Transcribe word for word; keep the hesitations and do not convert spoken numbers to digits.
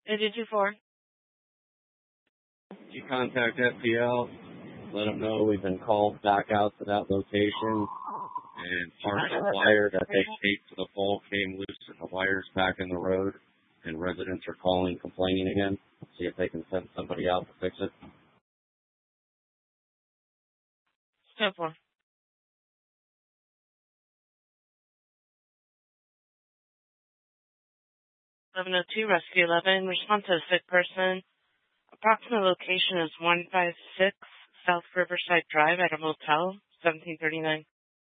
eight two four. You contact F P L, let them know we've been called back out to that location, and parts wire that they taped to the pole came loose and the wire's back in the road, and residents are calling, complaining again. See if they can send somebody out to fix it. Step one. eleven oh two, Rescue eleven. Response to a sick person. Approximate location is one five six South Riverside Drive at a motel, seventeen thirty-nine.